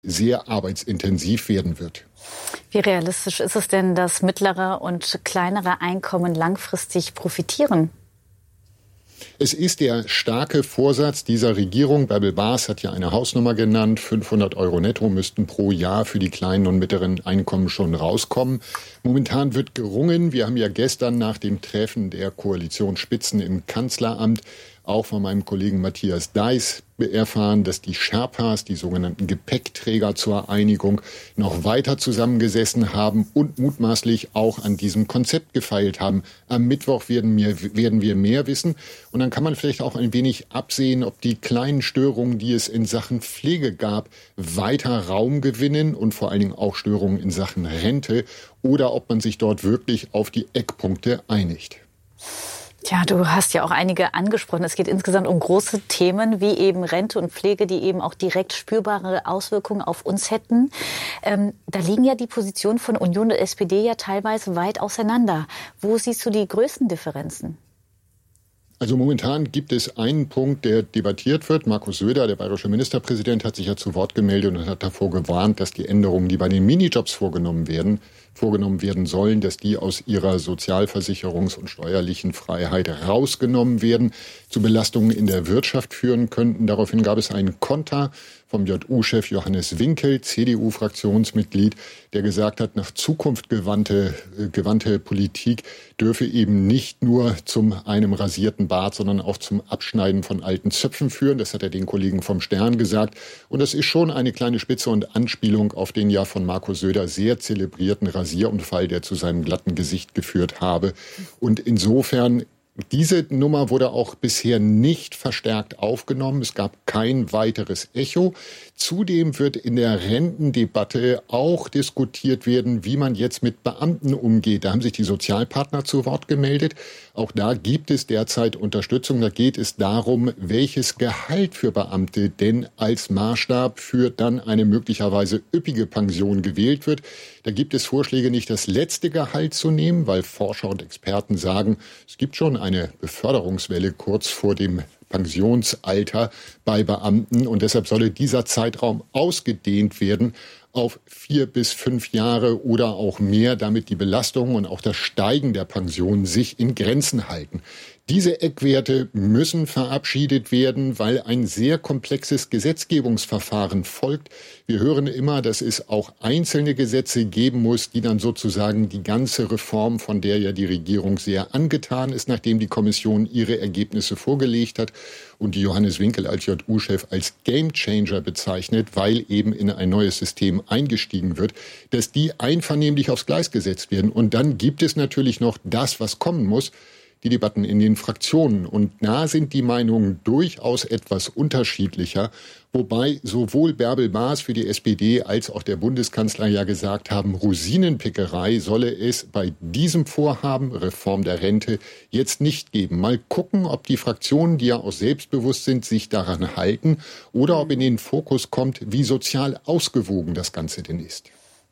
sehr arbeitsintensiv werden wird. Wie realistisch ist es denn, dass mittlere und kleinere Einkommen langfristig profitieren? Es ist der starke Vorsatz dieser Regierung. Bärbel Baas hat ja eine Hausnummer genannt. 500 € netto müssten pro Jahr für die kleinen und mittleren Einkommen schon rauskommen. Momentan wird gerungen. Wir haben ja gestern nach dem Treffen der Koalitionsspitzen im Kanzleramt auch von meinem Kollegen Matthias Deiß erfahren, dass die Sherpas, die sogenannten Gepäckträger zur Einigung, noch weiter zusammengesessen haben und mutmaßlich auch an diesem Konzept gefeilt haben. Am Mittwoch werden wir mehr wissen. Und dann kann man vielleicht auch ein wenig absehen, ob die kleinen Störungen, die es in Sachen Pflege gab, weiter Raum gewinnen und vor allen Dingen auch Störungen in Sachen Rente oder ob man sich dort wirklich auf die Eckpunkte einigt. Tja, du hast ja auch einige angesprochen. Es geht insgesamt um große Themen wie eben Rente und Pflege, die eben auch direkt spürbare Auswirkungen auf uns hätten. Da liegen ja die Positionen von Union und SPD ja teilweise weit auseinander. Wo siehst du die größten Differenzen? Also momentan gibt es einen Punkt, der debattiert wird. Markus Söder, der bayerische Ministerpräsident, hat sich ja zu Wort gemeldet und hat davor gewarnt, dass die Änderungen, die bei den Minijobs vorgenommen werden sollen, dass die aus ihrer Sozialversicherungs- und steuerlichen Freiheit rausgenommen werden, zu Belastungen in der Wirtschaft führen könnten. Daraufhin gab es einen Konter vom JU-Chef Johannes Winkel, CDU-Fraktionsmitglied, der gesagt hat, nach Zukunft gewandte Politik dürfe eben nicht nur zum einem rasierten Bart, sondern auch zum Abschneiden von alten Zöpfen führen. Das hat er den Kollegen vom Stern gesagt. Und das ist schon eine kleine Spitze und Anspielung auf den ja von Markus Söder sehr zelebrierten Rasierunfall, der zu seinem glatten Gesicht geführt habe. Und insofern, diese Nummer wurde auch bisher nicht verstärkt aufgenommen. Es gab kein weiteres Echo. Zudem wird in der Rentendebatte auch diskutiert werden, wie man jetzt mit Beamten umgeht. Da haben sich die Sozialpartner zu Wort gemeldet. Auch da gibt es derzeit Unterstützung. Da geht es darum, welches Gehalt für Beamte denn als Maßstab für dann eine möglicherweise üppige Pension gewählt wird. Da gibt es Vorschläge, nicht das letzte Gehalt zu nehmen, weil Forscher und Experten sagen, es gibt schon eine Beförderungswelle kurz vor dem Pensionsalter bei Beamten und deshalb solle dieser Zeitraum ausgedehnt werden auf 4 bis 5 Jahre oder auch mehr, damit die Belastung und auch das Steigen der Pensionen sich in Grenzen halten. Diese Eckwerte müssen verabschiedet werden, weil ein sehr komplexes Gesetzgebungsverfahren folgt. Wir hören immer, dass es auch einzelne Gesetze geben muss, die dann sozusagen die ganze Reform, von der ja die Regierung sehr angetan ist, nachdem die Kommission ihre Ergebnisse vorgelegt hat und die Johannes Winkel als JU-Chef als Gamechanger bezeichnet, weil eben in ein neues System eingestiegen wird, dass die einvernehmlich aufs Gleis gesetzt werden. Und dann gibt es natürlich noch das, was kommen muss, die Debatten in den Fraktionen. Und da sind die Meinungen durchaus etwas unterschiedlicher, wobei sowohl Bärbel Baas für die SPD als auch der Bundeskanzler ja gesagt haben, Rosinenpickerei solle es bei diesem Vorhaben, Reform der Rente, jetzt nicht geben. Mal gucken, ob die Fraktionen, die ja auch selbstbewusst sind, sich daran halten oder ob in den Fokus kommt, wie sozial ausgewogen das Ganze denn ist.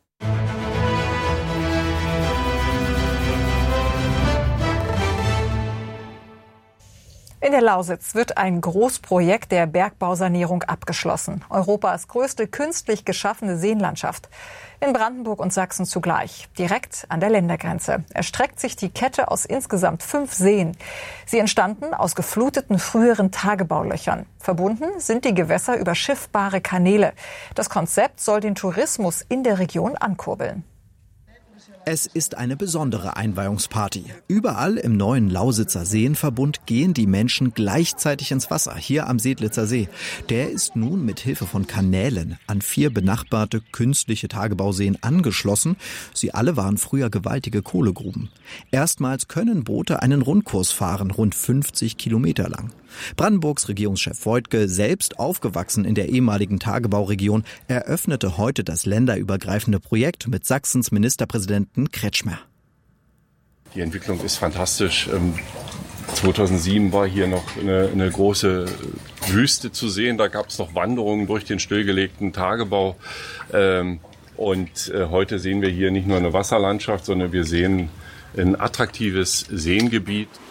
In der Lausitz wird ein Großprojekt der Bergbausanierung abgeschlossen. Europas größte künstlich geschaffene Seenlandschaft. In Brandenburg und Sachsen zugleich, direkt an der Ländergrenze, erstreckt sich die Kette aus insgesamt 5 Seen. Sie entstanden aus gefluteten früheren Tagebaulöchern. Verbunden sind die Gewässer über schiffbare Kanäle. Das Konzept soll den Tourismus in der Region ankurbeln. Es ist eine besondere Einweihungsparty. Überall im neuen Lausitzer Seenverbund gehen die Menschen gleichzeitig ins Wasser, hier am Sedlitzer See. Der ist nun mit Hilfe von Kanälen an 4 benachbarte künstliche Tagebauseen angeschlossen. Sie alle waren früher gewaltige Kohlegruben. Erstmals können Boote einen Rundkurs fahren, rund 50 Kilometer lang. Brandenburgs Regierungschef Woidke, selbst aufgewachsen in der ehemaligen Tagebauregion, eröffnete heute das länderübergreifende Projekt mit Sachsens Ministerpräsidenten Kretschmer. Die Entwicklung ist fantastisch. 2007 war hier noch eine große Wüste zu sehen. Da gab es noch Wanderungen durch den stillgelegten Tagebau. Und heute sehen wir hier nicht nur eine Wasserlandschaft, sondern wir sehen ein attraktives Seengebiet.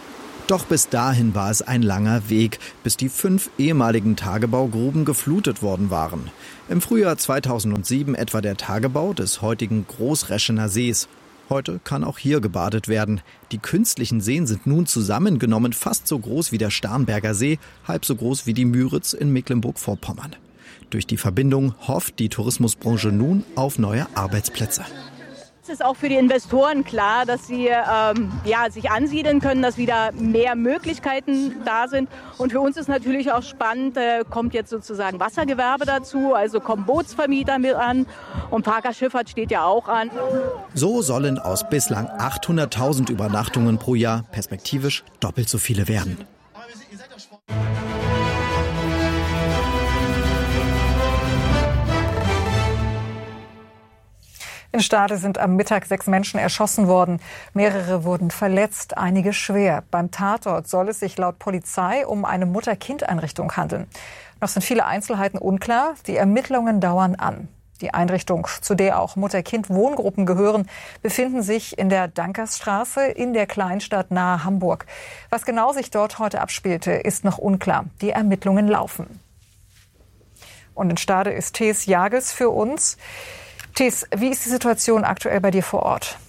Doch bis dahin war es ein langer Weg, bis die 5 ehemaligen Tagebaugruben geflutet worden waren. Im Frühjahr 2007 etwa der Tagebau des heutigen Großreschener Sees. Heute kann auch hier gebadet werden. Die künstlichen Seen sind nun zusammengenommen fast so groß wie der Starnberger See, halb so groß wie die Müritz in Mecklenburg-Vorpommern. Durch die Verbindung hofft die Tourismusbranche nun auf neue Arbeitsplätze. Es ist auch für die Investoren klar, dass sie sich ansiedeln können, dass wieder mehr Möglichkeiten da sind. Und für uns ist natürlich auch spannend, kommt jetzt sozusagen Wassergewerbe dazu, also kommen Bootsvermieter mit an und Parkerschifffahrt steht ja auch an. So sollen aus bislang 800.000 Übernachtungen pro Jahr perspektivisch doppelt so viele werden. In Stade sind am Mittag 6 Menschen erschossen worden. Mehrere wurden verletzt, einige schwer. Beim Tatort soll es sich laut Polizei um eine Mutter-Kind-Einrichtung handeln. Noch sind viele Einzelheiten unklar. Die Ermittlungen dauern an. Die Einrichtung, zu der auch Mutter-Kind-Wohngruppen gehören, befinden sich in der Dankersstraße in der Kleinstadt nahe Hamburg. Was genau sich dort heute abspielte, ist noch unklar. Die Ermittlungen laufen. Und in Stade ist Thes Jages für uns. Thes, wie ist die Situation aktuell bei dir vor Ort?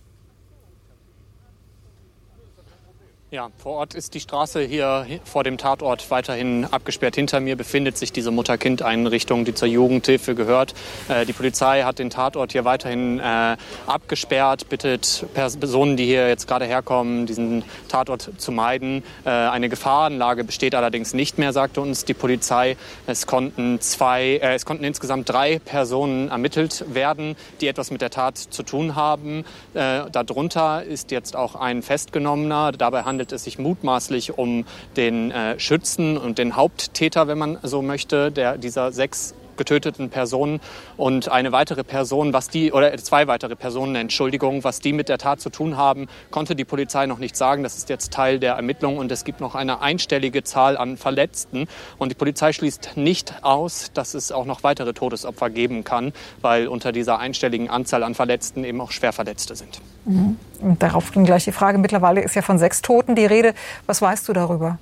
Ja, vor Ort ist die Straße hier vor dem Tatort weiterhin abgesperrt. Hinter mir befindet sich diese Mutter-Kind-Einrichtung, die zur Jugendhilfe gehört. Die Polizei hat den Tatort hier weiterhin abgesperrt, bittet Personen, die hier jetzt gerade herkommen, diesen Tatort zu meiden. Eine Gefahrenlage besteht allerdings nicht mehr, sagte uns die Polizei. Es konnten insgesamt 3 Personen ermittelt werden, die etwas mit der Tat zu tun haben. Darunter ist jetzt auch ein Festgenommener. Dabei handelt es sich mutmaßlich um den Schützen und den Haupttäter, wenn man so möchte, dieser 6 getöteten Personen und eine weitere Person, 2 weitere Personen, was die mit der Tat zu tun haben, konnte die Polizei noch nicht sagen. Das ist jetzt Teil der Ermittlung und es gibt noch eine einstellige Zahl an Verletzten und die Polizei schließt nicht aus, dass es auch noch weitere Todesopfer geben kann, weil unter dieser einstelligen Anzahl an Verletzten eben auch Schwerverletzte sind. Und darauf ging gleich die Frage, mittlerweile ist ja von 6 Toten die Rede. Was weißt du darüber?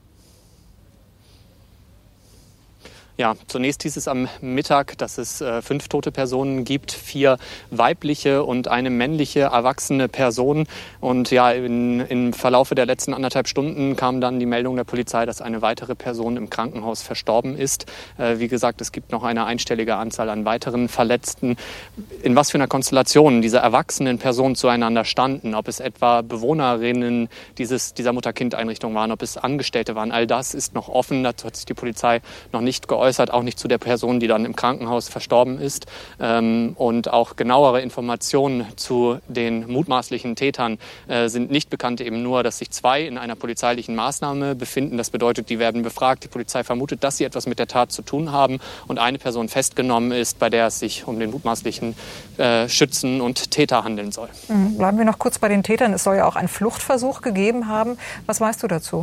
Ja, zunächst hieß es am Mittag, dass es 5 tote Personen gibt, 4 weibliche und eine männliche erwachsene Person. Und ja, im Verlaufe der letzten 1,5 Stunden kam dann die Meldung der Polizei, dass eine weitere Person im Krankenhaus verstorben ist. Wie gesagt, es gibt noch eine einstellige Anzahl an weiteren Verletzten. In was für einer Konstellation diese erwachsenen Personen zueinander standen, ob es etwa Bewohnerinnen dieser Mutter-Kind-Einrichtung waren, ob es Angestellte waren, all das ist noch offen. Dazu hat sich die Polizei noch nicht geäußert, auch nicht zu der Person, die dann im Krankenhaus verstorben ist. Und auch genauere Informationen zu den mutmaßlichen Tätern sind nicht bekannt, eben nur, dass sich 2 in einer polizeilichen Maßnahme befinden. Das bedeutet, die werden befragt. Die Polizei vermutet, dass sie etwas mit der Tat zu tun haben und eine Person festgenommen ist, bei der es sich um den mutmaßlichen Schützen und Täter handeln soll. Bleiben wir noch kurz bei den Tätern. Es soll ja auch einen Fluchtversuch gegeben haben. Was weißt du dazu?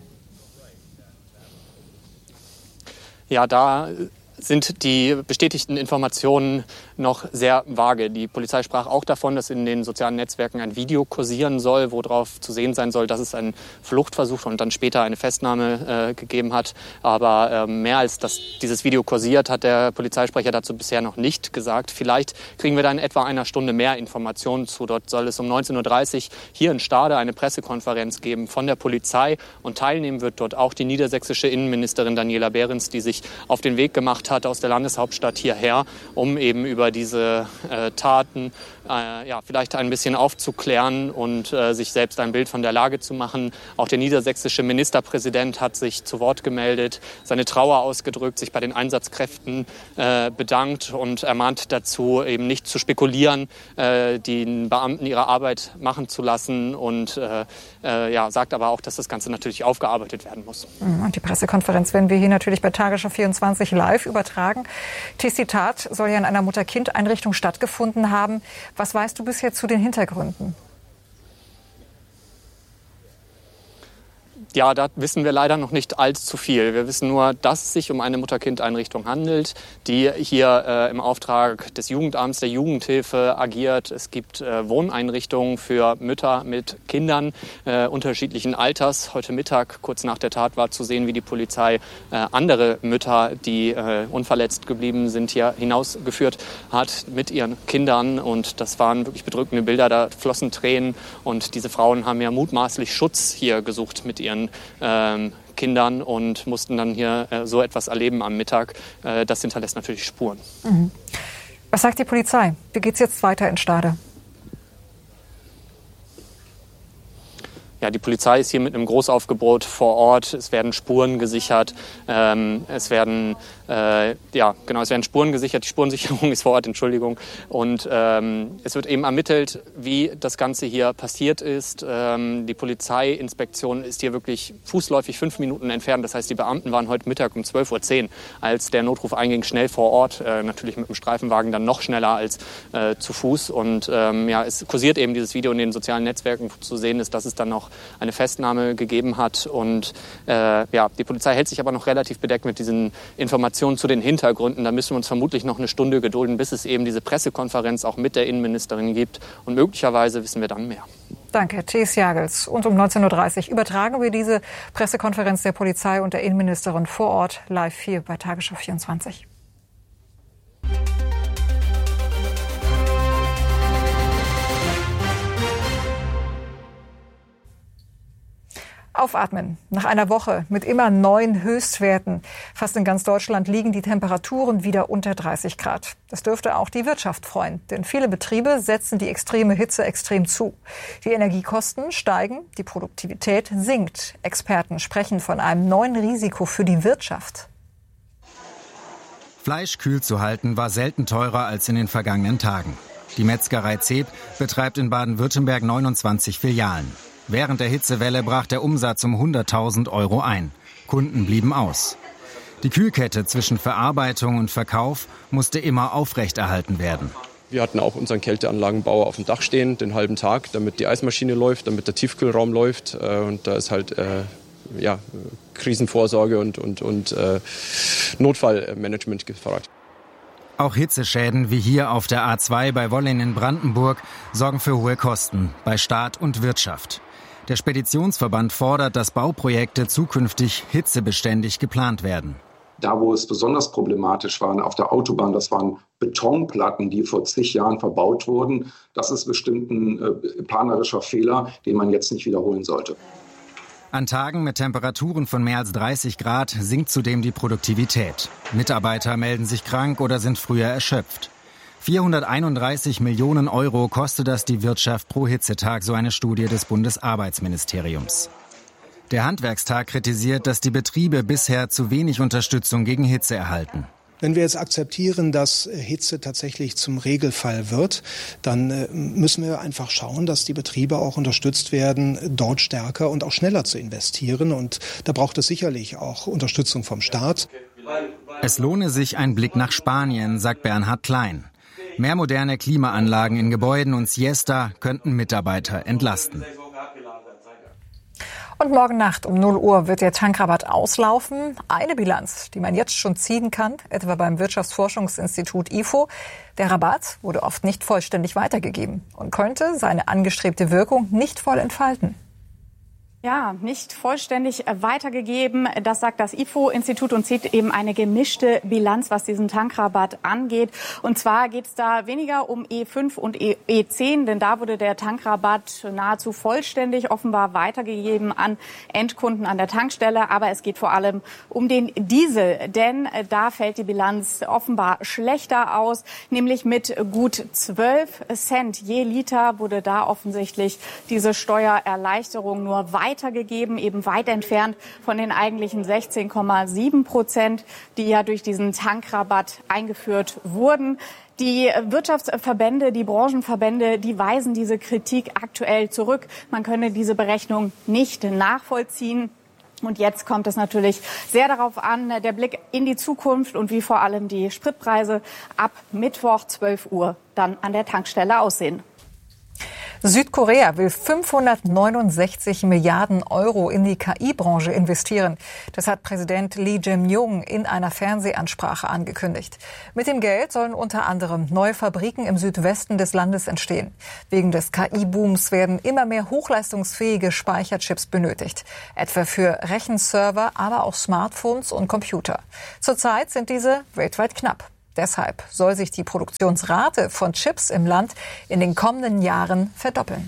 Ja, da sind die bestätigten Informationen noch sehr vage. Die Polizei sprach auch davon, dass in den sozialen Netzwerken ein Video kursieren soll, wo drauf zu sehen sein soll, dass es einen Fluchtversuch und dann später eine Festnahme gegeben hat. Aber mehr als dass dieses Video kursiert, hat der Polizeisprecher dazu bisher noch nicht gesagt. Vielleicht kriegen wir da in etwa einer Stunde mehr Informationen zu. Dort soll es um 19.30 Uhr hier in Stade eine Pressekonferenz geben von der Polizei. Und teilnehmen wird dort auch die niedersächsische Innenministerin Daniela Behrens, die sich auf den Weg gemacht hat aus der Landeshauptstadt hierher, um eben über diese Taten vielleicht ein bisschen aufzuklären und sich selbst ein Bild von der Lage zu machen. Auch der niedersächsische Ministerpräsident hat sich zu Wort gemeldet, seine Trauer ausgedrückt, sich bei den Einsatzkräften bedankt und ermahnt dazu, eben nicht zu spekulieren, den Beamten ihre Arbeit machen zu lassen und sagt aber auch, dass das Ganze natürlich aufgearbeitet werden muss. Und die Pressekonferenz werden wir hier natürlich bei Tagesschau 24 live übertragen. Die Tat soll ja in einer Mutter-Kind-Einrichtung stattgefunden haben. Was weißt du bisher zu den Hintergründen? Ja, da wissen wir leider noch nicht allzu viel. Wir wissen nur, dass es sich um eine Mutter-Kind-Einrichtung handelt, die hier im Auftrag des Jugendamts, der Jugendhilfe agiert. Es gibt Wohneinrichtungen für Mütter mit Kindern unterschiedlichen Alters. Heute Mittag, kurz nach der Tat, war zu sehen, wie die Polizei andere Mütter, die unverletzt geblieben sind, hier hinausgeführt hat mit ihren Kindern. Und das waren wirklich bedrückende Bilder, da flossen Tränen. Und diese Frauen haben ja mutmaßlich Schutz hier gesucht mit ihren Kindern und mussten dann hier so etwas erleben am Mittag. Das hinterlässt natürlich Spuren. Mhm. Was sagt die Polizei? Wie geht es jetzt weiter in Stade? Ja, die Polizei ist hier mit einem Großaufgebot vor Ort. Es werden Spuren gesichert. Es werden Spuren gesichert. Die Spurensicherung ist vor Ort, Entschuldigung. Und es wird eben ermittelt, wie das Ganze hier passiert ist. Die Polizeiinspektion ist hier wirklich fußläufig 5 Minuten entfernt. Das heißt, die Beamten waren heute Mittag um 12:10 Uhr, als der Notruf einging, schnell vor Ort. Natürlich mit dem Streifenwagen dann noch schneller als zu Fuß. Und es kursiert eben dieses Video in den sozialen Netzwerken. Zu sehen ist, dass es dann noch eine Festnahme gegeben hat. Und die Polizei hält sich aber noch relativ bedeckt mit diesen Informationen zu den Hintergründen. Da müssen wir uns vermutlich noch eine Stunde gedulden, bis es eben diese Pressekonferenz auch mit der Innenministerin gibt. Und möglicherweise wissen wir dann mehr. Danke, Thies Jagels. Und um 19:30 Uhr übertragen wir diese Pressekonferenz der Polizei und der Innenministerin vor Ort live hier bei Tagesschau 24. Aufatmen. Nach einer Woche mit immer neuen Höchstwerten. Fast in ganz Deutschland liegen die Temperaturen wieder unter 30 Grad. Das dürfte auch die Wirtschaft freuen, denn viele Betriebe setzen die extreme Hitze extrem zu. Die Energiekosten steigen, die Produktivität sinkt. Experten sprechen von einem neuen Risiko für die Wirtschaft. Fleisch kühl zu halten war selten teurer als in den vergangenen Tagen. Die Metzgerei Zeb betreibt in Baden-Württemberg 29 Filialen. Während der Hitzewelle brach der Umsatz um 100.000 € ein. Kunden blieben aus. Die Kühlkette zwischen Verarbeitung und Verkauf musste immer aufrechterhalten werden. Wir hatten auch unseren Kälteanlagenbauer auf dem Dach stehen, den halben Tag, damit die Eismaschine läuft, damit der Tiefkühlraum läuft. Und da ist halt Krisenvorsorge und Notfallmanagement gefragt. Auch Hitzeschäden wie hier auf der A2 bei Wollin in Brandenburg sorgen für hohe Kosten bei Staat und Wirtschaft. Der Speditionsverband fordert, dass Bauprojekte zukünftig hitzebeständig geplant werden. Da, wo es besonders problematisch war, auf der Autobahn, das waren Betonplatten, die vor zig Jahren verbaut wurden. Das ist bestimmt ein planerischer Fehler, den man jetzt nicht wiederholen sollte. An Tagen mit Temperaturen von mehr als 30 Grad sinkt zudem die Produktivität. Mitarbeiter melden sich krank oder sind früher erschöpft. 431 Millionen € kostet das die Wirtschaft pro Hitzetag, so eine Studie des Bundesarbeitsministeriums. Der Handwerkstag kritisiert, dass die Betriebe bisher zu wenig Unterstützung gegen Hitze erhalten. Wenn wir jetzt akzeptieren, dass Hitze tatsächlich zum Regelfall wird, dann müssen wir einfach schauen, dass die Betriebe auch unterstützt werden, dort stärker und auch schneller zu investieren. Und da braucht es sicherlich auch Unterstützung vom Staat. Es lohne sich ein Blick nach Spanien, sagt Bernhard Klein. Mehr moderne Klimaanlagen in Gebäuden und Siesta könnten Mitarbeiter entlasten. Und morgen Nacht um 0 Uhr wird der Tankrabatt auslaufen. Eine Bilanz, die man jetzt schon ziehen kann, etwa beim Wirtschaftsforschungsinstitut IFO. Der Rabatt wurde oft nicht vollständig weitergegeben und könnte seine angestrebte Wirkung nicht voll entfalten. Ja, nicht vollständig weitergegeben. Das sagt das IFO-Institut und zieht eben eine gemischte Bilanz, was diesen Tankrabatt angeht. Und zwar geht es da weniger um E5 und E10, denn da wurde der Tankrabatt nahezu vollständig offenbar weitergegeben an Endkunden an der Tankstelle. Aber es geht vor allem um den Diesel, denn da fällt die Bilanz offenbar schlechter aus, nämlich mit gut 12 Cent je Liter wurde da offensichtlich diese Steuererleichterung nur weitergegeben, eben weit entfernt von den eigentlichen 16,7%, die ja durch diesen Tankrabatt eingeführt wurden. Die Wirtschaftsverbände, die Branchenverbände, die weisen diese Kritik aktuell zurück. Man könne diese Berechnung nicht nachvollziehen. Und jetzt kommt es natürlich sehr darauf an, der Blick in die Zukunft und wie vor allem die Spritpreise ab Mittwoch 12 Uhr dann an der Tankstelle aussehen. Südkorea will 569 Milliarden Euro in die KI-Branche investieren. Das hat Präsident Lee Jae-myung in einer Fernsehansprache angekündigt. Mit dem Geld sollen unter anderem neue Fabriken im Südwesten des Landes entstehen. Wegen des KI-Booms werden immer mehr hochleistungsfähige Speicherchips benötigt. Etwa für Rechenserver, aber auch Smartphones und Computer. Zurzeit sind diese weltweit knapp. Deshalb soll sich die Produktionsrate von Chips im Land in den kommenden Jahren verdoppeln.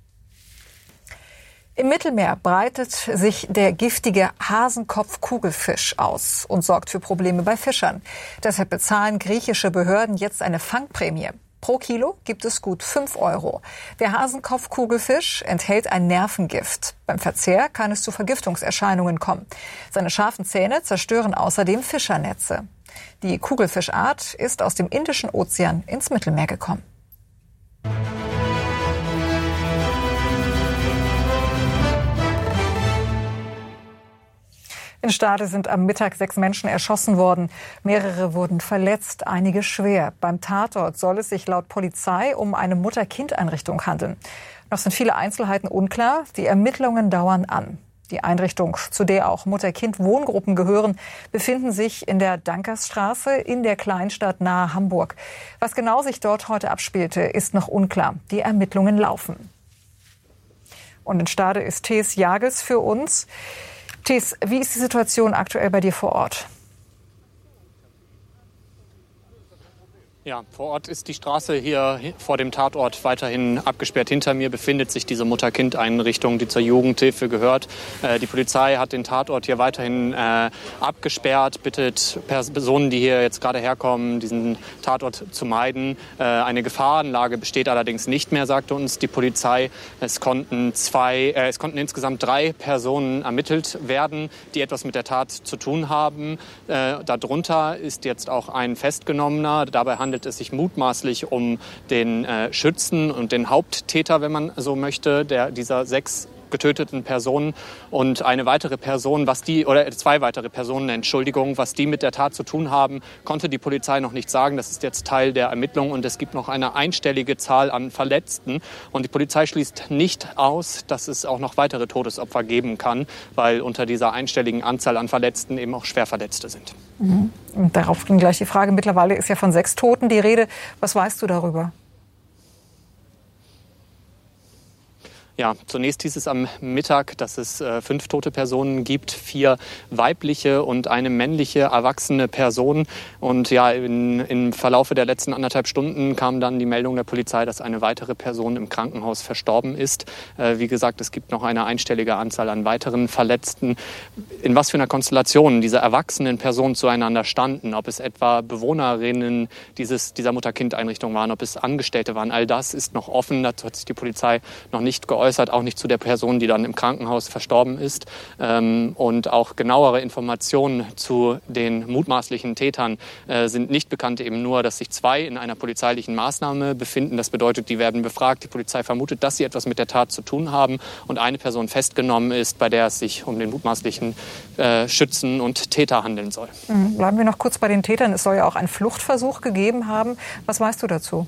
Im Mittelmeer breitet sich der giftige Hasenkopf-Kugelfisch aus und sorgt für Probleme bei Fischern. Deshalb bezahlen griechische Behörden jetzt eine Fangprämie. Pro Kilo gibt es gut 5 Euro. Der Hasenkopf-Kugelfisch enthält ein Nervengift. Beim Verzehr kann es zu Vergiftungserscheinungen kommen. Seine scharfen Zähne zerstören außerdem Fischernetze. Die Kugelfischart ist aus dem Indischen Ozean ins Mittelmeer gekommen. In Stade sind am Mittag 6 Menschen erschossen worden. Mehrere wurden verletzt, einige schwer. Beim Tatort soll es sich laut Polizei um eine Mutter-Kind-Einrichtung handeln. Noch sind viele Einzelheiten unklar. Die Ermittlungen dauern an. Die Einrichtung, zu der auch Mutter-Kind-Wohngruppen gehören, befinden sich in der Dankersstraße in der Kleinstadt nahe Hamburg. Was genau sich dort heute abspielte, ist noch unklar. Die Ermittlungen laufen. Und in Stade ist Thees Jagels für uns. Thees, wie ist die Situation aktuell bei dir vor Ort? Ja, vor Ort ist die Straße hier vor dem Tatort weiterhin abgesperrt. Hinter mir befindet sich diese Mutter-Kind-Einrichtung, die zur Jugendhilfe gehört. Die Polizei hat den Tatort hier weiterhin abgesperrt, bittet Personen, die hier jetzt gerade herkommen, diesen Tatort zu meiden. Eine Gefahrenlage besteht allerdings nicht mehr, sagte uns die Polizei. Es konnten insgesamt 3 Personen ermittelt werden, die etwas mit der Tat zu tun haben. Darunter ist jetzt auch ein Festgenommener. Dabei handelt es sich mutmaßlich um den Schützen und den Haupttäter, wenn man so möchte, dieser 6 getöteten Personen und eine weitere Person, was die mit der Tat zu tun haben, konnte die Polizei noch nicht sagen. Das ist jetzt Teil der Ermittlungen und es gibt noch eine einstellige Zahl an Verletzten und die Polizei schließt nicht aus, dass es auch noch weitere Todesopfer geben kann, weil unter dieser einstelligen Anzahl an Verletzten eben auch Schwerverletzte sind. Und darauf ging gleich die Frage, mittlerweile ist ja von 6 Toten die Rede. Was weißt du darüber? Ja, zunächst hieß es am Mittag, dass es 5 tote Personen gibt, 4 weibliche und eine männliche erwachsene Person. Und ja, im Verlaufe der letzten 1,5 Stunden kam dann die Meldung der Polizei, dass eine weitere Person im Krankenhaus verstorben ist. Wie gesagt, es gibt noch eine einstellige Anzahl an weiteren Verletzten. In was für einer Konstellation diese erwachsenen Personen zueinander standen, ob es etwa Bewohnerinnen dieser Mutter-Kind-Einrichtung waren, ob es Angestellte waren, all das ist noch offen. Dazu hat sich die Polizei noch nicht geäußert, auch nicht zu der Person, die dann im Krankenhaus verstorben ist. Und auch genauere Informationen zu den mutmaßlichen Tätern sind nicht bekannt, eben nur, dass sich 2 in einer polizeilichen Maßnahme befinden. Das bedeutet, die werden befragt. Die Polizei vermutet, dass sie etwas mit der Tat zu tun haben und eine Person festgenommen ist, bei der es sich um den mutmaßlichen Schützen und Täter handeln soll. Bleiben wir noch kurz bei den Tätern. Es soll ja auch einen Fluchtversuch gegeben haben. Was weißt du dazu?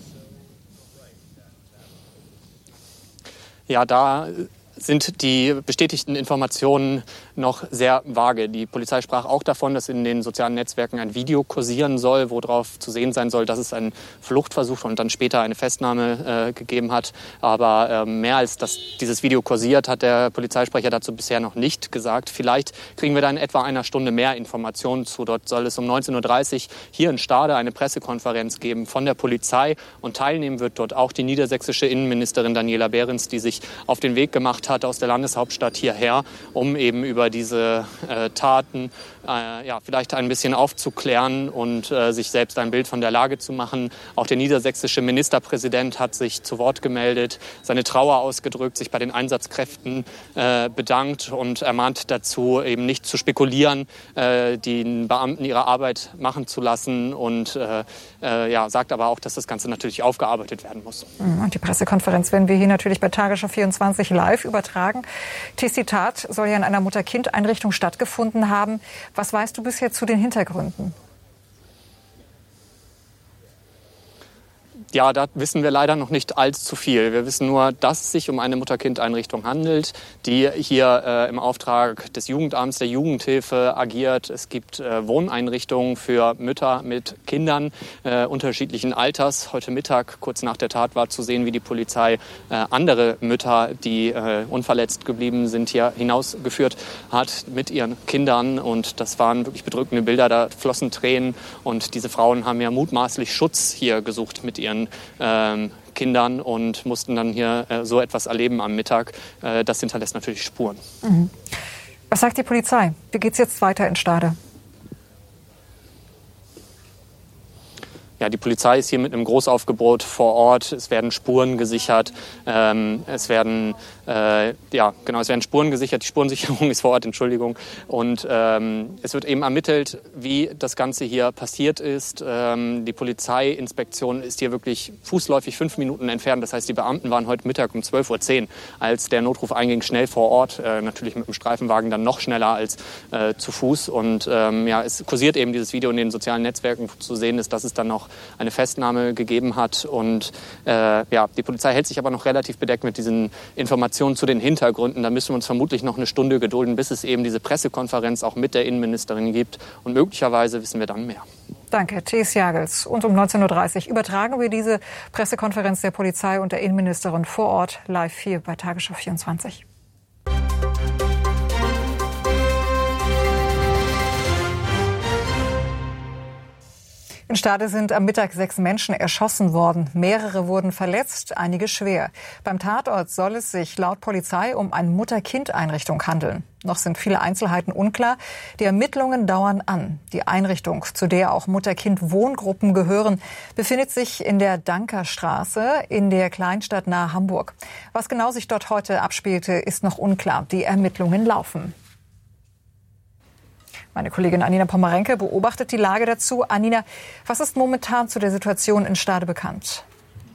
Ja, da sind die bestätigten Informationen noch sehr vage. Die Polizei sprach auch davon, dass in den sozialen Netzwerken ein Video kursieren soll, wo drauf zu sehen sein soll, dass es einen Fluchtversuch und dann später eine Festnahme gegeben hat. Aber mehr als dass dieses Video kursiert, hat der Polizeisprecher dazu bisher noch nicht gesagt. Vielleicht kriegen wir da in etwa einer Stunde mehr Informationen zu. Dort soll es um 19:30 Uhr hier in Stade eine Pressekonferenz geben von der Polizei. Und teilnehmen wird dort auch die niedersächsische Innenministerin Daniela Behrens, die sich auf den Weg gemacht hat aus der Landeshauptstadt hierher, um eben über diese Taten vielleicht ein bisschen aufzuklären und sich selbst ein Bild von der Lage zu machen. Auch der niedersächsische Ministerpräsident hat sich zu Wort gemeldet, seine Trauer ausgedrückt, sich bei den Einsatzkräften bedankt und ermahnt dazu, eben nicht zu spekulieren, den Beamten ihre Arbeit machen zu lassen und sagt aber auch, dass das Ganze natürlich aufgearbeitet werden muss. Und die Pressekonferenz werden wir hier natürlich bei Tagesschau 24 live übertragen. Die Tat soll ja in einer Mutter-Kind-Einrichtung stattgefunden haben. Was weißt du bisher zu den Hintergründen? Ja, da wissen wir leider noch nicht allzu viel. Wir wissen nur, dass es sich um eine Mutter-Kind-Einrichtung handelt, die hier im Auftrag des Jugendamts, der Jugendhilfe agiert. Es gibt Wohneinrichtungen für Mütter mit Kindern unterschiedlichen Alters. Heute Mittag, kurz nach der Tat, war zu sehen, wie die Polizei andere Mütter, die unverletzt geblieben sind, hier hinausgeführt hat mit ihren Kindern. Und das waren wirklich bedrückende Bilder, da flossen Tränen. Und diese Frauen haben ja mutmaßlich Schutz hier gesucht mit ihren Kindern und mussten dann hier so etwas erleben am Mittag. Das hinterlässt natürlich Spuren. Mhm. Was sagt die Polizei? Wie geht es jetzt weiter in Stade? Ja, die Polizei ist hier mit einem Großaufgebot vor Ort. Es werden Spuren gesichert. Es werden Spuren gesichert. Die Spurensicherung ist vor Ort, Entschuldigung. Und es wird eben ermittelt, wie das Ganze hier passiert ist. Die Polizeiinspektion ist hier wirklich fußläufig 5 Minuten entfernt. Das heißt, die Beamten waren heute Mittag um 12:10 Uhr, als der Notruf einging, schnell vor Ort. Natürlich mit dem Streifenwagen dann noch schneller als zu Fuß. Und es kursiert eben dieses Video in den sozialen Netzwerken, wo zu sehen ist, dass es dann noch eine Festnahme gegeben hat. Und die Polizei hält sich aber noch relativ bedeckt mit diesen Informationen zu den Hintergründen. Da müssen wir uns vermutlich noch eine Stunde gedulden, bis es eben diese Pressekonferenz auch mit der Innenministerin gibt. Und möglicherweise wissen wir dann mehr. Danke, Thies Jagels. Und um 19:30 Uhr übertragen wir diese Pressekonferenz der Polizei und der Innenministerin vor Ort live hier bei Tagesschau 24. In Stade sind am Mittag 6 Menschen erschossen worden. Mehrere wurden verletzt, einige schwer. Beim Tatort soll es sich laut Polizei um eine Mutter-Kind-Einrichtung handeln. Noch sind viele Einzelheiten unklar. Die Ermittlungen dauern an. Die Einrichtung, zu der auch Mutter-Kind-Wohngruppen gehören, befindet sich in der Dankerstraße in der Kleinstadt nahe Hamburg. Was genau sich dort heute abspielte, ist noch unklar. Die Ermittlungen laufen. Meine Kollegin Anina Pommerenke beobachtet die Lage dazu. Anina, was ist momentan zu der Situation in Stade bekannt?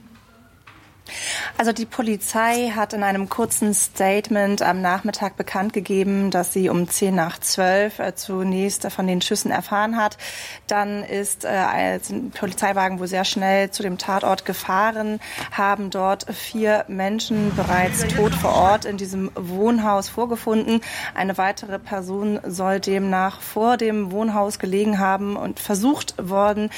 Also die Polizei hat in einem kurzen Statement am Nachmittag bekannt gegeben, dass sie um 11:10 zunächst von den Schüssen erfahren hat. Dann ist ein Polizeiwagen wohl sehr schnell zu dem Tatort gefahren, haben dort 4 Menschen bereits tot vor Ort in diesem Wohnhaus vorgefunden. Eine weitere Person soll demnach vor dem Wohnhaus gelegen haben und versucht worden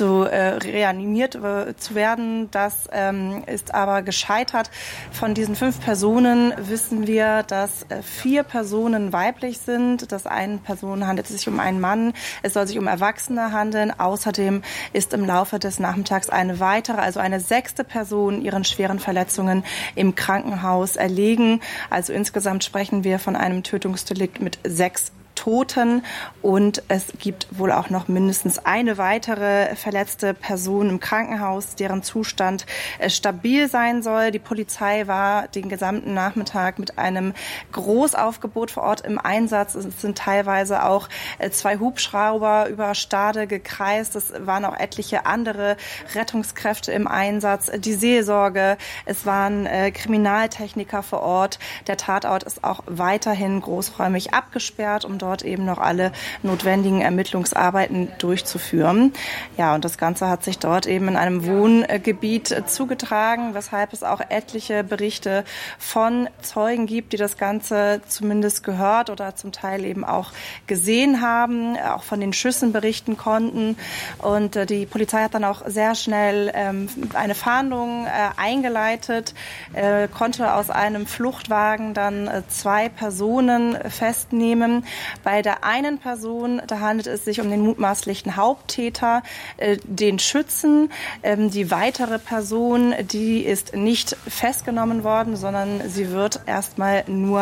reanimiert zu werden. Das ist aber gescheitert. Von diesen 5 Personen wissen wir, dass 4 Personen weiblich sind. Das eine Person handelt es sich um einen Mann. Es soll sich um Erwachsene handeln. Außerdem ist im Laufe des Nachmittags eine weitere, also eine 6. Person ihren schweren Verletzungen im Krankenhaus erlegen. Also insgesamt sprechen wir von einem Tötungsdelikt mit 6 Toten und es gibt wohl auch noch mindestens eine weitere verletzte Person im Krankenhaus, deren Zustand stabil sein soll. Die Polizei war den gesamten Nachmittag mit einem Großaufgebot vor Ort im Einsatz. Es sind teilweise auch 2 Hubschrauber über Stade gekreist. Es waren auch etliche andere Rettungskräfte im Einsatz. Die Seelsorge, es waren Kriminaltechniker vor Ort. Der Tatort ist auch weiterhin großräumig abgesperrt, um dort eben noch alle notwendigen Ermittlungsarbeiten durchzuführen. Ja, und das Ganze hat sich dort eben in einem Wohngebiet zugetragen, weshalb es auch etliche Berichte von Zeugen gibt, die das Ganze zumindest gehört oder zum Teil eben auch gesehen haben, auch von den Schüssen berichten konnten. Und die Polizei hat dann auch sehr schnell eine Fahndung eingeleitet, konnte aus einem Fluchtwagen dann 2 Personen festnehmen. Bei der einen Person, da handelt es sich um den mutmaßlichen Haupttäter, den Schützen. Die weitere Person, die ist nicht festgenommen worden, sondern sie wird erstmal nur,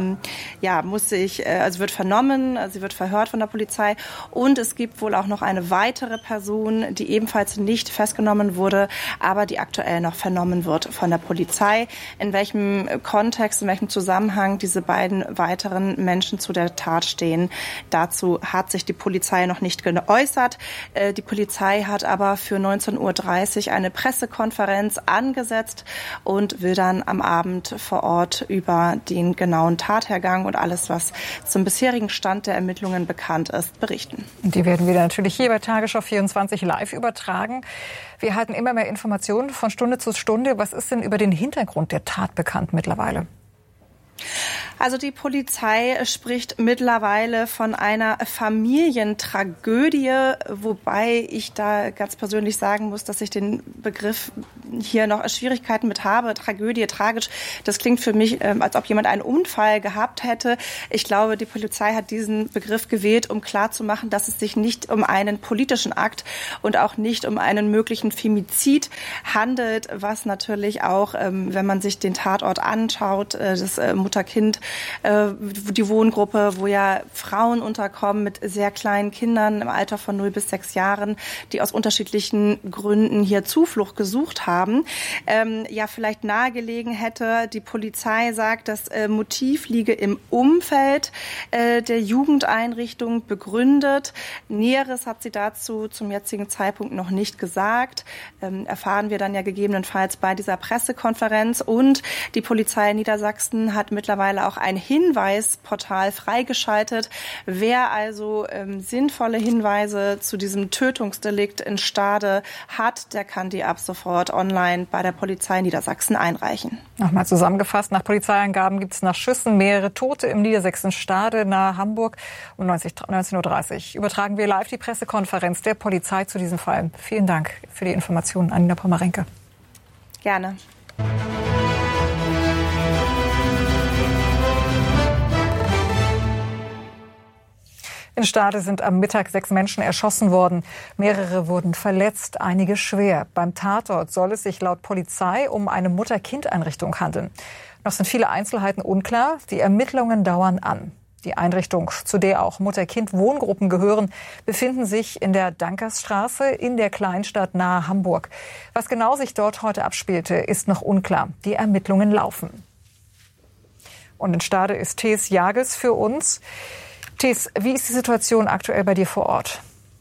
wird vernommen, sie wird verhört von der Polizei. Und es gibt wohl auch noch eine weitere Person, die ebenfalls nicht festgenommen wurde, aber die aktuell noch vernommen wird von der Polizei. In welchem Kontext, in welchem Zusammenhang diese beiden weiteren Menschen zu der Tat stehen, stehen. Dazu hat sich die Polizei noch nicht geäußert. Die Polizei hat aber für 19:30 Uhr eine Pressekonferenz angesetzt und will dann am Abend vor Ort über den genauen Tathergang und alles, was zum bisherigen Stand der Ermittlungen bekannt ist, berichten. Und die werden wir natürlich hier bei Tagesschau 24 live übertragen. Wir erhalten immer mehr Informationen von Stunde zu Stunde. Was ist denn über den Hintergrund der Tat bekannt mittlerweile? Also die Polizei spricht mittlerweile von einer Familientragödie, wobei ich da ganz persönlich sagen muss, dass ich den Begriff hier noch Schwierigkeiten mit habe. Tragödie, tragisch, das klingt für mich, als ob jemand einen Unfall gehabt hätte. Ich glaube, die Polizei hat diesen Begriff gewählt, um klarzumachen, dass es sich nicht um einen politischen Akt und auch nicht um einen möglichen Femizid handelt, was natürlich auch, wenn man sich den Tatort anschaut, das Mutter-Kind, die Wohngruppe, wo ja Frauen unterkommen mit sehr kleinen Kindern im Alter von 0 bis 6 Jahren, die aus unterschiedlichen Gründen hier Zuflucht gesucht haben, ja vielleicht nahegelegen hätte. Die Polizei sagt, das Motiv liege im Umfeld der Jugendeinrichtung begründet. Näheres hat sie dazu zum jetzigen Zeitpunkt noch nicht gesagt. Erfahren wir dann ja gegebenenfalls bei dieser Pressekonferenz. Und die Polizei Niedersachsen hat mittlerweile auch ein Hinweisportal freigeschaltet. Wer also sinnvolle Hinweise zu diesem Tötungsdelikt in Stade hat, der kann die ab sofort online bei der Polizei Niedersachsen einreichen. Nochmal zusammengefasst, nach Polizeiangaben gibt es nach Schüssen mehrere Tote im Niedersächsischen Stade nahe Hamburg um 19:30 Uhr. Übertragen wir live die Pressekonferenz der Polizei zu diesem Fall. Vielen Dank für die Informationen, Anina Pommerenke. Gerne. In Stade sind am Mittag 6 Menschen erschossen worden. Mehrere wurden verletzt, einige schwer. Beim Tatort soll es sich laut Polizei um eine Mutter-Kind-Einrichtung handeln. Noch sind viele Einzelheiten unklar. Die Ermittlungen dauern an. Die Einrichtung, zu der auch Mutter-Kind-Wohngruppen gehören, befinden sich in der Dankersstraße in der Kleinstadt nahe Hamburg. Was genau sich dort heute abspielte, ist noch unklar. Die Ermittlungen laufen. Und in Stade ist Thes Jages für uns. Thes, wie ist die Situation aktuell bei dir vor Ort?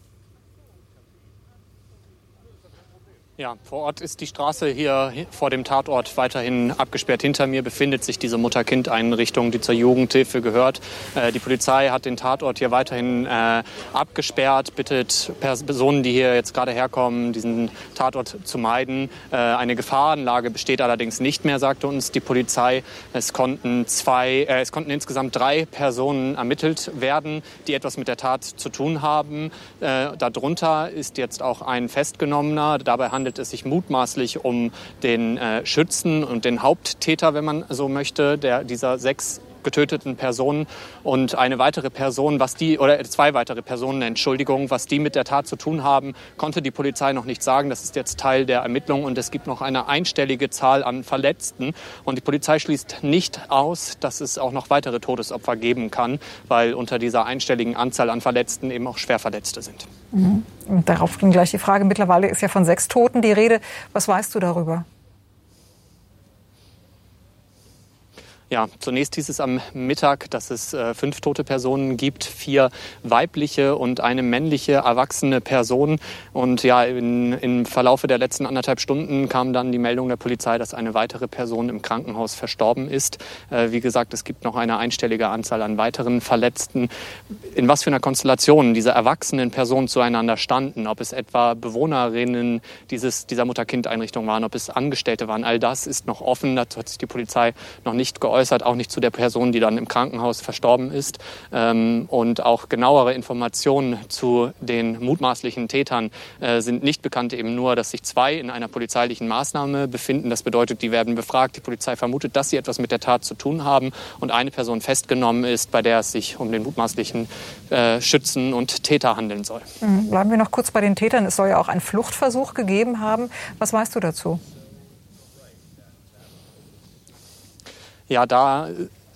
Ja, vor Ort ist die Straße hier vor dem Tatort weiterhin abgesperrt. Hinter mir befindet sich diese Mutter-Kind-Einrichtung, die zur Jugendhilfe gehört. Die Polizei hat den Tatort hier weiterhin abgesperrt, bittet Personen, die hier jetzt gerade herkommen, diesen Tatort zu meiden. Eine Gefahrenlage besteht allerdings nicht mehr, sagte uns die Polizei. Es konnten insgesamt 3 Personen ermittelt werden, die etwas mit der Tat zu tun haben. Darunter ist jetzt auch ein Festgenommener. Dabei handelt es sich mutmaßlich um den Schützen und den Haupttäter, wenn man so möchte, dieser 6 getöteten Personen und eine weitere Person, was die mit der Tat zu tun haben, konnte die Polizei noch nicht sagen. Das ist jetzt Teil der Ermittlungen und es gibt noch eine einstellige Zahl an Verletzten und die Polizei schließt nicht aus, dass es auch noch weitere Todesopfer geben kann, weil unter dieser einstelligen Anzahl an Verletzten eben auch Schwerverletzte sind. Und darauf ging gleich die Frage, mittlerweile ist ja von 6 Toten die Rede. Was weißt du darüber? Ja, zunächst hieß es am Mittag, dass es 5 tote Personen gibt, 4 weibliche und eine männliche erwachsene Person. Und ja, im Verlaufe der letzten 1,5 Stunden kam dann die Meldung der Polizei, dass eine weitere Person im Krankenhaus verstorben ist. Wie gesagt, es gibt noch eine einstellige Anzahl an weiteren Verletzten. In was für einer Konstellation diese erwachsenen Personen zueinander standen, ob es etwa Bewohnerinnen dieser Mutter-Kind-Einrichtung waren, ob es Angestellte waren, all das ist noch offen. Dazu hat sich die Polizei noch nicht geäußert, auch nicht zu der Person, die dann im Krankenhaus verstorben ist. Und auch genauere Informationen zu den mutmaßlichen Tätern sind nicht bekannt, eben nur, dass sich 2 in einer polizeilichen Maßnahme befinden. Das bedeutet, die werden befragt. Die Polizei vermutet, dass sie etwas mit der Tat zu tun haben und eine Person festgenommen ist, bei der es sich um den mutmaßlichen Schützen und Täter handeln soll. Bleiben wir noch kurz bei den Tätern. Es soll ja auch einen Fluchtversuch gegeben haben. Was weißt du dazu? Ja, da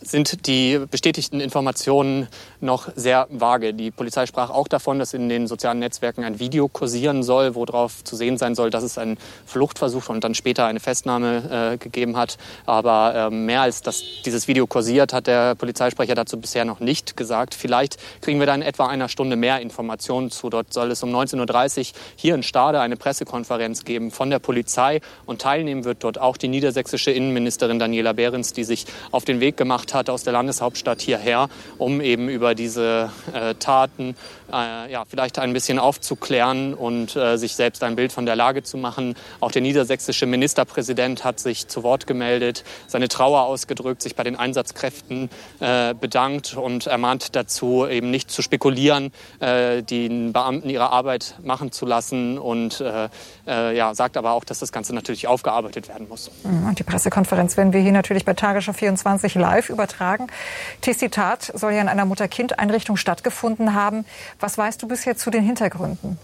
sind die bestätigten Informationen noch sehr vage. Die Polizei sprach auch davon, dass in den sozialen Netzwerken ein Video kursieren soll, wo drauf zu sehen sein soll, dass es einen Fluchtversuch und dann später eine Festnahme gegeben hat. Aber mehr als dass dieses Video kursiert, hat der Polizeisprecher dazu bisher noch nicht gesagt. Vielleicht kriegen wir da in etwa einer Stunde mehr Informationen zu. Dort soll es um 19.30 Uhr hier in Stade eine Pressekonferenz geben von der Polizei. Und teilnehmen wird dort auch die niedersächsische Innenministerin Daniela Behrens, die sich auf den Weg gemacht hat aus der Landeshauptstadt hierher, um eben über diese Taten vielleicht ein bisschen aufzuklären und sich selbst ein Bild von der Lage zu machen. Auch der niedersächsische Ministerpräsident hat sich zu Wort gemeldet, seine Trauer ausgedrückt, sich bei den Einsatzkräften bedankt und ermahnt dazu, eben nicht zu spekulieren, den Beamten ihre Arbeit machen zu lassen und sagt aber auch, dass das Ganze natürlich aufgearbeitet werden muss. Und die Pressekonferenz werden wir hier natürlich bei Tagesschau 24 live übertragen. Die Tat soll ja in einer Mutter-Kind-Einrichtung stattgefunden haben. Was weißt du bisher zu den Hintergründen?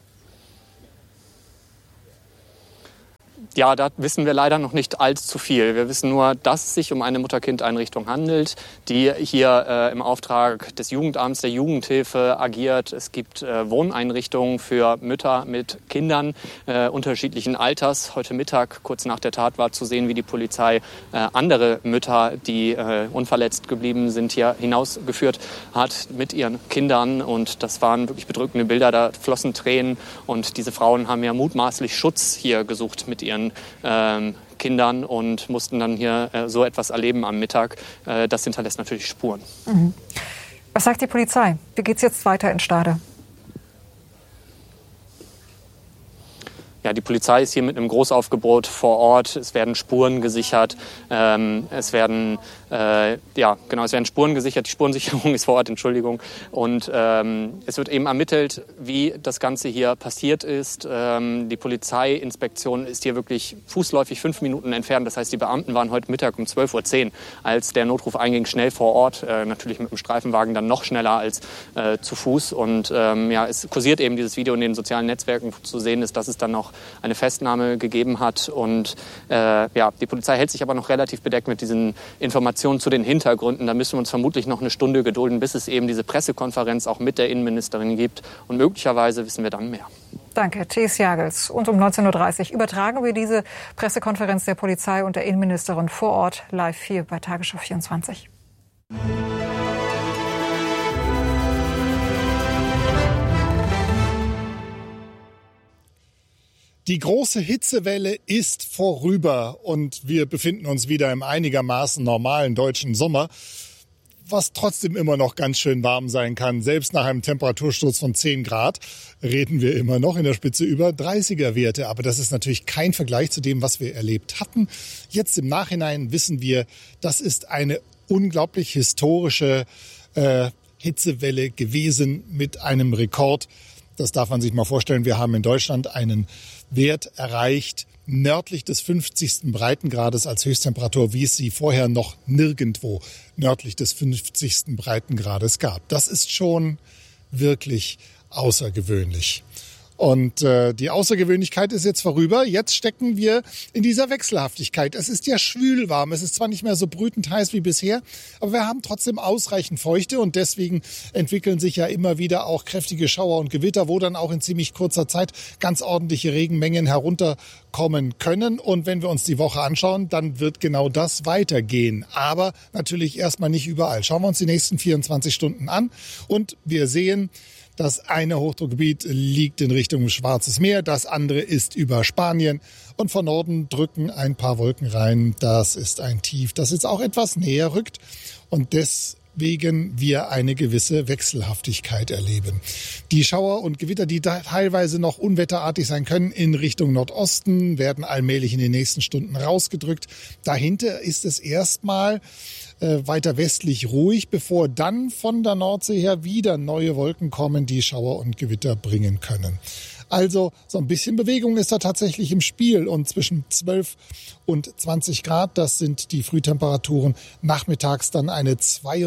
Ja, da wissen wir leider noch nicht allzu viel. Wir wissen nur, dass es sich um eine Mutter-Kind-Einrichtung handelt, die hier im Auftrag des Jugendamts, der Jugendhilfe agiert. Es gibt Wohneinrichtungen für Mütter mit Kindern unterschiedlichen Alters. Heute Mittag, kurz nach der Tat, war zu sehen, wie die Polizei andere Mütter, die unverletzt geblieben sind, hier hinausgeführt hat mit ihren Kindern. Und das waren wirklich bedrückende Bilder, da flossen Tränen. Und diese Frauen haben ja mutmaßlich Schutz hier gesucht mit ihren Kindern und mussten dann hier so etwas erleben am Mittag. Das hinterlässt natürlich Spuren. Mhm. Was sagt die Polizei? Wie geht es jetzt weiter in Stade? Ja, die Polizei ist hier mit einem Großaufgebot vor Ort. Es werden Spuren gesichert. Es werden Spuren gesichert. Die Spurensicherung ist vor Ort, Entschuldigung. Und es wird eben ermittelt, wie das Ganze hier passiert ist. Die Polizeiinspektion ist hier wirklich fußläufig 5 Minuten entfernt. Das heißt, die Beamten waren heute Mittag um 12.10 Uhr, als der Notruf einging, schnell vor Ort. Natürlich mit dem Streifenwagen dann noch schneller als zu Fuß. Und es kursiert eben dieses Video in den sozialen Netzwerken. Zu sehen ist, dass es dann noch eine Festnahme gegeben hat. Und die Polizei hält sich aber noch relativ bedeckt mit diesen Informationen zu den Hintergründen. Da müssen wir uns vermutlich noch eine Stunde gedulden, bis es eben diese Pressekonferenz auch mit der Innenministerin gibt. Und möglicherweise wissen wir dann mehr. Danke, Thies Jagels. Und um 19.30 Uhr übertragen wir diese Pressekonferenz der Polizei und der Innenministerin vor Ort live hier bei Tagesschau 24. Die große Hitzewelle ist vorüber und wir befinden uns wieder im einigermaßen normalen deutschen Sommer, was trotzdem immer noch ganz schön warm sein kann. Selbst nach einem Temperatursturz von 10 Grad reden wir immer noch in der Spitze über 30er-Werte. Aber das ist natürlich kein Vergleich zu dem, was wir erlebt hatten. Jetzt im Nachhinein wissen wir, das ist eine unglaublich historische Hitzewelle gewesen mit einem Rekord. Das darf man sich mal vorstellen. Wir haben in Deutschland einen Wert erreicht, nördlich des 50. Breitengrades als Höchsttemperatur, wie es sie vorher noch nirgendwo nördlich des 50. Breitengrades gab. Das ist schon wirklich außergewöhnlich. Und die Außergewöhnlichkeit ist jetzt vorüber. Jetzt stecken wir in dieser Wechselhaftigkeit. Es ist ja schwül warm. Es ist zwar nicht mehr so brütend heiß wie bisher, aber wir haben trotzdem ausreichend Feuchte und deswegen entwickeln sich ja immer wieder auch kräftige Schauer und Gewitter, wo dann auch in ziemlich kurzer Zeit ganz ordentliche Regenmengen herunterkommen können. Und wenn wir uns die Woche anschauen, dann wird genau das weitergehen. Aber natürlich erstmal nicht überall. Schauen wir uns die nächsten 24 Stunden an und wir sehen, das eine Hochdruckgebiet liegt in Richtung Schwarzes Meer, das andere ist über Spanien und von Norden drücken ein paar Wolken rein. Das ist ein Tief, das jetzt auch etwas näher rückt und deswegen wir eine gewisse Wechselhaftigkeit erleben. Die Schauer und Gewitter, die teilweise noch unwetterartig sein können in Richtung Nordosten, werden allmählich in den nächsten Stunden rausgedrückt. Dahinter ist es erstmal weiter westlich ruhig, bevor dann von der Nordsee her wieder neue Wolken kommen, die Schauer und Gewitter bringen können. Also so ein bisschen Bewegung ist da tatsächlich im Spiel und zwischen 12 und 20 Grad, das sind die Frühtemperaturen, nachmittags dann eine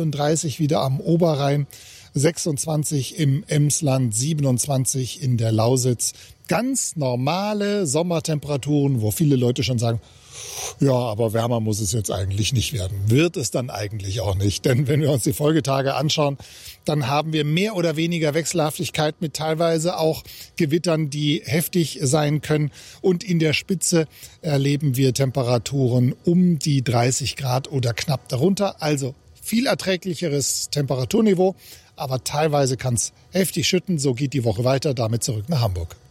32 wieder am Oberrhein, 26 im Emsland, 27 in der Lausitz, ganz normale Sommertemperaturen, wo viele Leute schon sagen, ja, aber wärmer muss es jetzt eigentlich nicht werden. Wird es dann eigentlich auch nicht. Denn wenn wir uns die Folgetage anschauen, dann haben wir mehr oder weniger Wechselhaftigkeit mit teilweise auch Gewittern, die heftig sein können. Und in der Spitze erleben wir Temperaturen um die 30 Grad oder knapp darunter. Also viel erträglicheres Temperaturniveau. Aber teilweise kann es heftig schütten. So geht die Woche weiter. Damit zurück nach Hamburg.